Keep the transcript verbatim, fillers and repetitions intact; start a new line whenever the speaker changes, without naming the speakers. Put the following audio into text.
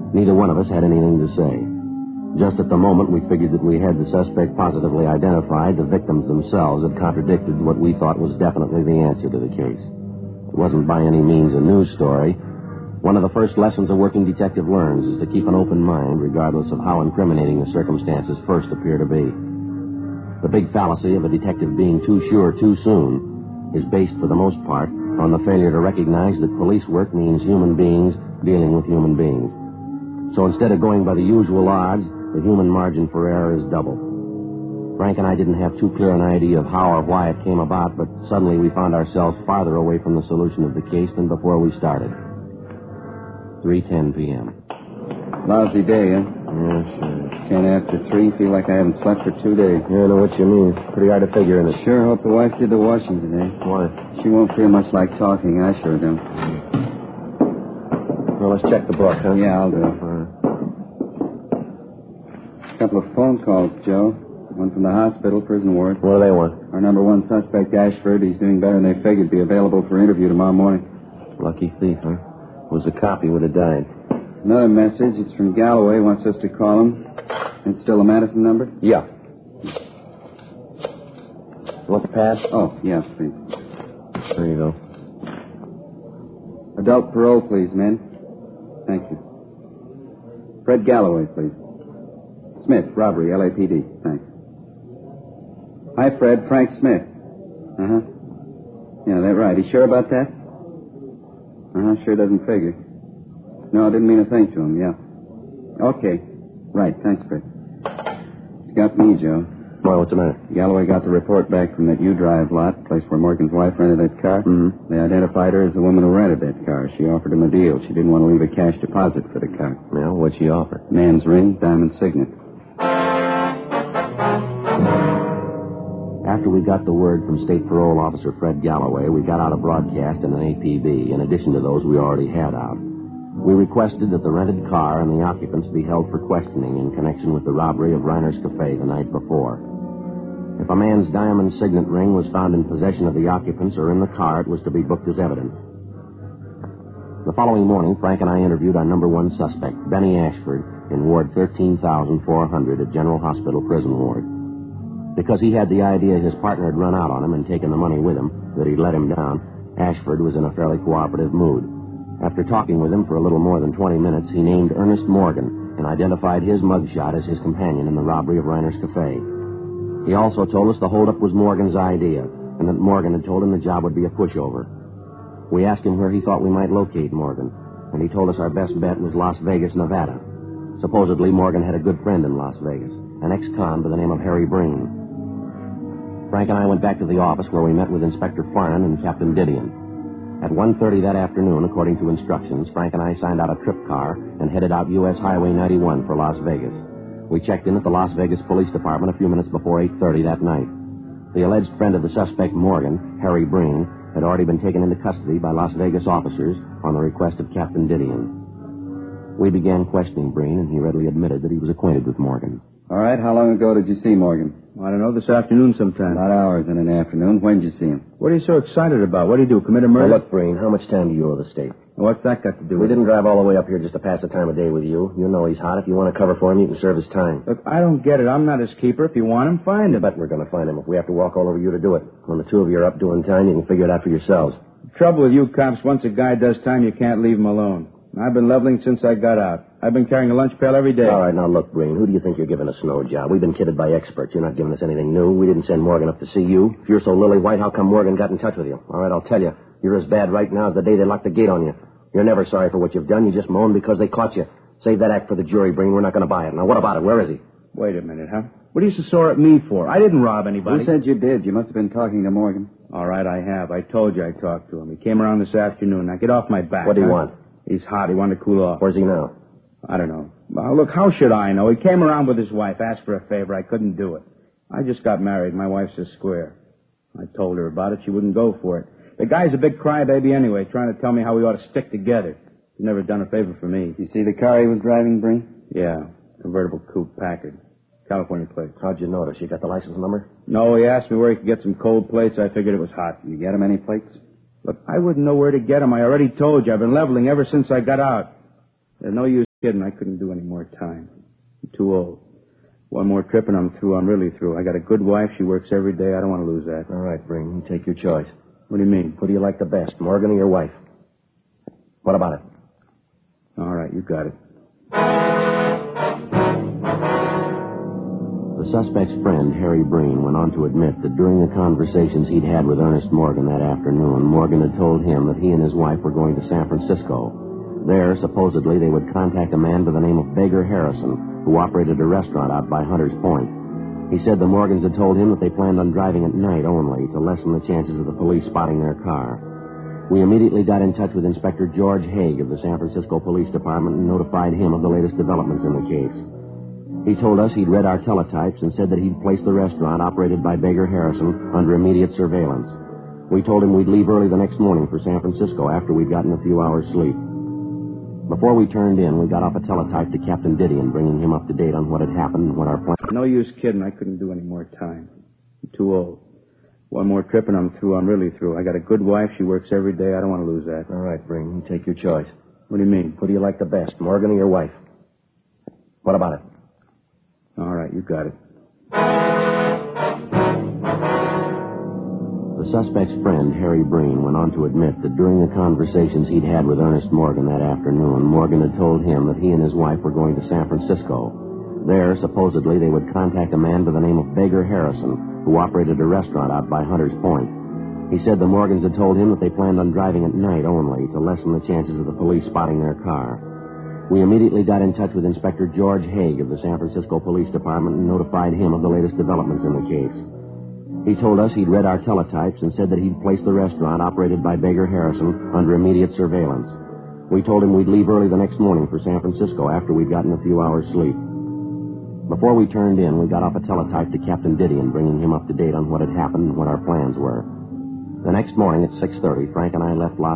Neither one of us had anything to say. Just at the moment we figured that we had the suspect positively identified, the victims themselves had contradicted what we thought was definitely the answer to the case. It wasn't by any means a news story. One of the first lessons a working detective learns is to keep an open mind, regardless of how incriminating the circumstances first appear to be. The big fallacy of a detective being too sure too soon is based, for the most part, on the failure to recognize that police work means human beings dealing with human beings. So instead of going by the usual odds, the human margin for error is double. Frank and I didn't have too clear an idea of how or why it came about, but suddenly we found ourselves farther away from the solution of the case than before we started. three ten p.m.
Lousy day, huh?
Yeah, sure.
Ten after three. Feel like I haven't slept for two days.
Yeah, I know what you mean. Pretty hard to figure, isn't it?
Sure hope the wife did the washing today.
Why?
She won't feel much like talking. I sure do.
Well, let's check the book, huh?
Yeah, I'll do it.
All right.
A couple of phone calls, Joe. One from the hospital, prison ward.
What do they want?
Our number one suspect, Ashford, he's doing better than they figured. Be available for interview tomorrow morning.
Lucky thief, huh? Was the copy would have died.
Another message. It's from Galloway. Wants us to call him. It's still a Madison number?
Yeah. You want the pass?
Oh, yes, please.
There you go.
Adult parole, please, men. Thank you. Fred Galloway, please. Smith, robbery, L A P D. Thanks. Hi, Fred. Frank Smith. Uh-huh. Yeah, that's right. You sure about that? Uh-huh. Sure doesn't figure. No, I didn't mean a thing to him, yeah. Okay. Right. Thanks, Fred. It's got me, Joe.
Why, what's the matter?
Galloway got the report back from that U-Drive lot, place where Morgan's wife rented that car.
Mm-hmm.
They identified her as the woman who rented that car. She offered him a deal. She didn't want to leave a cash deposit for the car.
Well, what'd she offer?
Man's ring, diamond signet.
After we got the word from State Parole Officer Fred Galloway, we got out a broadcast and an A P B, in addition to those we already had out. We requested that the rented car and the occupants be held for questioning in connection with the robbery of Reiner's Cafe the night before. If a man's diamond signet ring was found in possession of the occupants or in the car, it was to be booked as evidence. The following morning, Frank and I interviewed our number one suspect, Benny Ashford, in Ward thirteen thousand four hundred at General Hospital Prison Ward. Because he had the idea his partner had run out on him and taken the money with him, that he'd let him down, Ashford was in a fairly cooperative mood. After talking with him for a little more than twenty minutes, he named Ernest Morgan and identified his mugshot as his companion in the robbery of Reiner's Cafe. He also told us the holdup was Morgan's idea, and that Morgan had told him the job would be a pushover. We asked him where he thought we might locate Morgan, and he told us our best bet was Las Vegas, Nevada. Supposedly, Morgan had a good friend in Las Vegas, an ex-con by the name of Harry Breen. Frank and I went back to the office where we met with Inspector Farnan and Captain Didion. At one thirty that afternoon, according to instructions, Frank and I signed out a trip car and headed out U S Highway ninety-one for Las Vegas. We checked in at the Las Vegas Police Department a few minutes before eight thirty that night. The alleged friend of the suspect, Morgan, Harry Breen, had already been taken into custody by Las Vegas officers on the request of Captain Didion. We began questioning Breen, and he readily admitted that he was acquainted with Morgan.
All right, how long ago did you see Morgan?
I don't know, this afternoon sometime.
About hours in an afternoon. When did you see him?
What are you so excited about? What did he do, commit a murder?
Now, look, Breen, how much time do you owe the state?
What's that got to do
We
with it?
didn't drive all the way up here just to pass the time of day with you. You know he's hot. If you want to cover for him, you can serve his time.
Look, I don't get it. I'm not his keeper. If you want him, find
I
him.
bet we're going to find him if we have to walk all over you to do it. When the two of you are up doing time, you can figure it out for yourselves.
The trouble with you cops, once a guy does time, you can't leave him alone. I've been leveling since I got out. I've been carrying a lunch pail every day.
All right, now look, Breen, who do you think you're giving a snow job? We've been kidded by experts. You're not giving us anything new. We didn't send Morgan up to see you. If you're so lily white, how come Morgan got in touch with you? All right, I'll tell you. You're as bad right now as the day they locked the gate on you. You're never sorry for what you've done. You just moan because they caught you. Save that act for the jury, Breen. We're not going to buy it. Now, what about it? Where is he?
Wait a minute, huh? What are you so sore at me for? I didn't rob anybody.
Who said you did? You must have been talking to Morgan.
All right, I have. I told you I talked to him. He came around this afternoon. Now, get off my back.
What do you
huh?
want?
He's hot. He wanted to cool off.
Where's he now?
I don't know. Well, look, how should I know? He came around with his wife, asked for a favor. I couldn't do it. I just got married. My wife's a square. I told her about it. She wouldn't go for it. The guy's a big crybaby anyway, trying to tell me how we ought to stick together. He's never done a favor for me.
You see the car he was driving, Breen?
Yeah, convertible coupe Packard. California plate.
How'd you notice? You got the license number?
No, he asked me where he could get some cold plates. I figured it was hot.
You get him any plates?
Look, I wouldn't know where to get them. I already told you. I've been leveling ever since I got out. There's no use Kidding, I couldn't do any more time. I'm too old. One more trip and I'm through. I'm really through. I got a good wife. She works every day. I don't want to lose that.
All right, Breen. You take your choice.
What do you mean?
Who do you like the best, Morgan or your wife? What about it?
All right, you got it.
The suspect's friend, Harry Breen, went on to admit that during the conversations he'd had with Ernest Morgan that afternoon, Morgan had told him that he and his wife were going to San Francisco. There, supposedly, they would contact a man by the name of Baker Harrison, who operated a restaurant out by Hunter's Point. He said the Morgans had told him that they planned on driving at night only to lessen the chances of the police spotting their car. We immediately got in touch with Inspector George Haig of the San Francisco Police Department and notified him of the latest developments in the case. He told us he'd read our teletypes and said that he'd placed the restaurant operated by Baker Harrison under immediate surveillance. We told him we'd leave early the next morning for San Francisco after we'd gotten a few hours' sleep. Before we turned in, we got off a teletype to Captain Didion, bringing him up to date on what had happened and what our plan...
No use kidding. I couldn't do any more time. I'm too old. One more trip and I'm through. I'm really through. I got a good wife. She works every day. I don't want to lose that.
All right, Breen. You take your choice.
What do you mean?
Who do you like the best, Morgan or your wife? What about it?
All right, you got it.
The suspect's friend, Harry Breen, went on to admit that during the conversations he'd had with Ernest Morgan that afternoon, Morgan had told him that he and his wife were going to San Francisco. There, supposedly, they would contact a man by the name of Baker Harrison, who operated a restaurant out by Hunter's Point. He said the Morgans had told him that they planned on driving at night only to lessen the chances of the police spotting their car. We immediately got in touch with Inspector George Haig of the San Francisco Police Department and notified him of the latest developments in the case. He told us he'd read our teletypes and said that he'd placed the restaurant operated by Baker Harrison under immediate surveillance. We told him we'd leave early the next morning for San Francisco after we'd gotten a few hours' sleep. Before we turned in, we got off a teletype to Captain Didion, bringing him up to date on what had happened and what our plans were. The next morning at six thirty, Frank and I left Los